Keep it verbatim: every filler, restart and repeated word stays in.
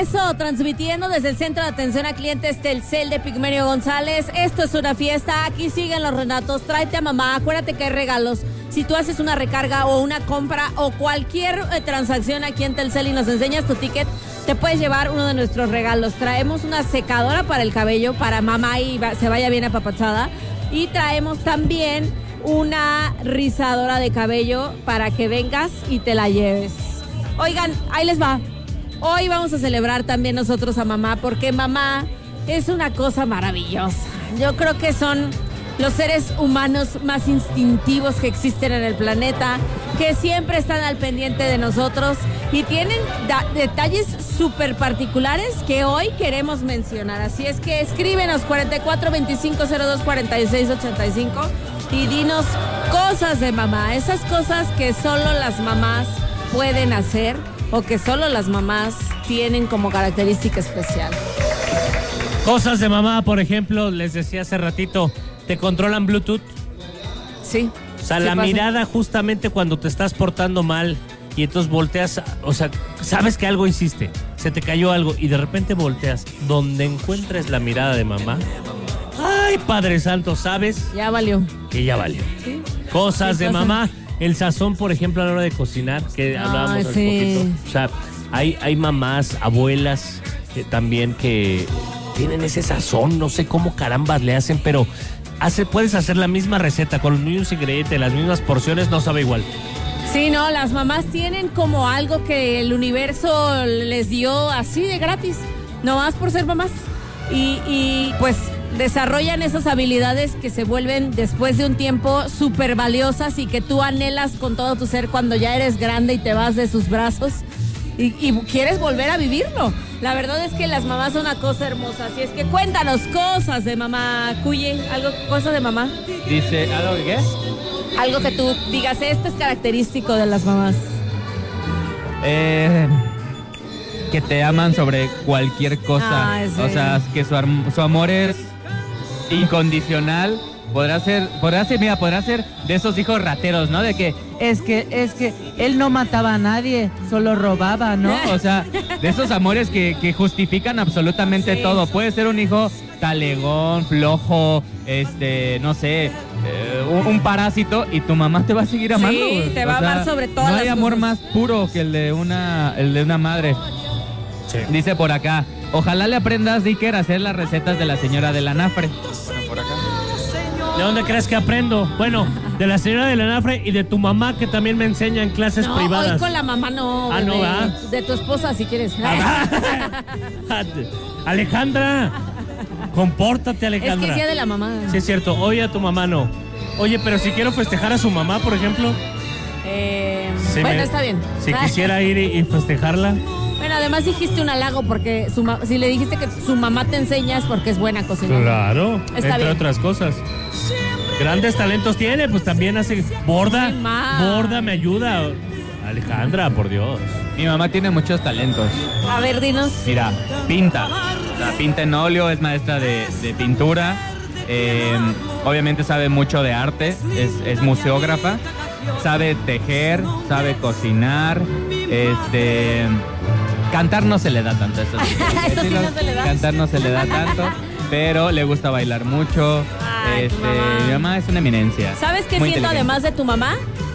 regreso, transmitiendo desde el Centro de Atención a Clientes Telcel de Pigmenio González. Esto es una fiesta, aquí siguen los Renatos. Tráete a mamá, acuérdate que hay regalos. Si tú haces una recarga o una compra o cualquier eh, transacción aquí en Telcel y nos enseñas tu ticket, te puedes llevar uno de nuestros regalos. Traemos una secadora para el cabello, para mamá y va, se vaya bien apapachada. Y traemos también una rizadora de cabello para que vengas y te la lleves. Oigan, ahí les va. Hoy vamos a celebrar también nosotros a mamá, porque mamá es una cosa maravillosa. Yo creo que son los seres humanos más instintivos que existen en el planeta, que siempre están al pendiente de nosotros y tienen da- detalles súper particulares que hoy queremos mencionar. Así es que escríbenos cuarenta y cuatro veinticinco cero dos cuarenta y seis ochenta y cinco y dinos cosas de mamá, esas cosas que solo las mamás pueden hacer o que solo las mamás tienen como característica especial. Cosas de mamá, por ejemplo, les decía hace ratito, ¿te controlan Bluetooth? Sí. O sea, sí la pasa. mirada justamente cuando te estás portando mal y entonces volteas, o sea, sabes que algo hiciste, se te cayó algo y de repente volteas, donde encuentres la mirada de mamá, ¡ay, Padre Santo! ¿Sabes? Ya valió. Que ya valió. ¿Sí? Cosas Sí de pasa. mamá, el sazón, por ejemplo, a la hora de cocinar, que Ay, hablábamos hace sí. poquito. O sea, hay, hay mamás, abuelas que también que tienen ese sazón, no sé cómo carambas le hacen, pero hace, puedes hacer la misma receta con los mismos ingredientes, las mismas porciones, no sabe igual. Sí, no, las mamás tienen como algo que el universo les dio así de gratis, nomás por ser mamás. Y, y pues desarrollan esas habilidades que se vuelven después de un tiempo súper valiosas y que tú anhelas con todo tu ser cuando ya eres grande y te vas de sus brazos y, y quieres volver a vivirlo. La verdad es que las mamás son una cosa hermosa, así es que cuéntanos cosas de mamá, Cuye, algo, cosas de mamá. Dice, ¿algo que qué? Algo que tú digas, esto es característico de las mamás. Eh, que te aman sobre cualquier cosa. Ay, sí. O sea, que su, ar- su amor es incondicional. Podrá ser, podrá ser, mira, podrá ser de esos hijos rateros, ¿no? De que es que, es que él no mataba a nadie, solo robaba, ¿no? O sea, de esos amores que, que justifican absolutamente Sí. todo. Puede ser un hijo talegón, flojo, este, no sé, eh, un, un parásito y tu mamá te va a seguir amando. Sí, güey. te O va a sea, amar sobre todas No hay las amor cosas. más puro que el de una, el de una madre. Sí. Dice por acá, ojalá le aprendas, Dicker, a hacer las recetas de la señora del anafre. Bueno, por acá. ¿De dónde crees que aprendo? Bueno, de la señora del anafre y de tu mamá que también me enseña en clases No, privadas. hoy con la mamá no. Ah, no, bebé. ¿verdad? De tu esposa, si quieres. Alejandra, compórtate, Es Alejandra. que es día de la mamá. Sí, es cierto. Oye, a tu mamá no. Oye, pero si quiero festejar a su mamá, por ejemplo. Eh, si bueno, me- está bien. Si quisiera ir y, y festejarla. Bueno, además dijiste un halago porque su ma- si le dijiste que su mamá te enseña es porque es buena cocinando. Claro, Está entre bien. otras cosas. Grandes talentos tiene, pues también hace. Borda, Ay, ma. borda, me ayuda. Alejandra, por Dios. Mi mamá tiene muchos talentos. A ver, dinos. Mira, pinta. O sea, pinta en óleo, es maestra de, de pintura. Eh, obviamente sabe mucho de arte, es, es museógrafa. Sabe tejer, sabe cocinar. Este. Cantar no se le da tanto. Eso, sí. Eso sí no se le da. Cantar no se le da tanto, pero le gusta bailar mucho. Ay, tu este, mamá. mi mamá es una eminencia. ¿Sabes qué Muy siento inteligente. además de tu mamá?